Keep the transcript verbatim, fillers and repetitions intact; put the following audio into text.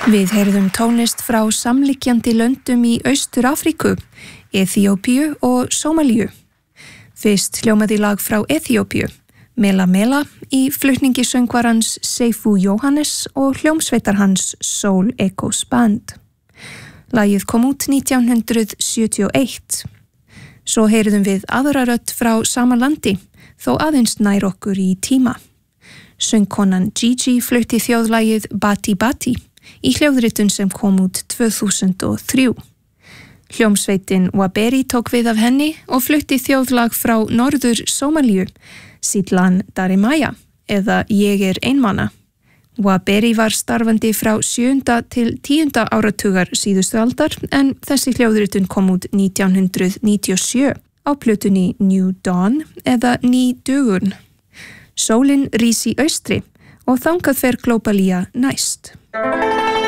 Við heyrðum tónlist frá samliggjandi löndum í Austur-Afríku, Eþíópíu og Sómalíu. Fyrst hljómaði lag frá Eþíópíu, Mela Mela, í flutningi söngvarans Seifu Jóhannes og hljómsveitar hans Soul Echoes Band. Lagið kom út nítján hundrað sjötíu og eitt. Svo heyrðum við aðra rödd frá sama landi, þó aðeins nær okkur í tíma. Söngkonan Gigi flutti þjóðlagið Bati Bati í hljóðritun sem kom út tvö þúsund og þrjú. Hljómsveitin Waberi tók við af henni og flutti þjóðlag frá norður Sómalíu, Sidlan Darimaya, eða Ég er einmana. Waberi var starfandi frá sjöunda til tíunda áratugar síðustu aldar, en þessi hljóðritun kom út nítján hundrað níutíu og sjö á plötunni New Dawn eða Ný dögun. Sólin rís í austri og þangað fer Glóbalía næst.